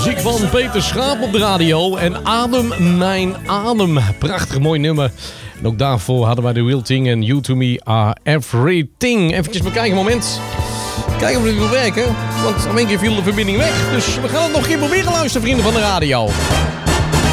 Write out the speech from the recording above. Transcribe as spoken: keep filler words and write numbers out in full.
muziek van Peter Schaap op de radio. En Adem Mijn Adem. Prachtig mooi nummer. En ook daarvoor hadden wij The Real Thing en You To Me Are Everything. Even bekijken, een moment. Kijken of het wil werken. Want in één keer viel de verbinding weg. Dus we gaan het nog een keer proberen luisteren, vrienden van de radio.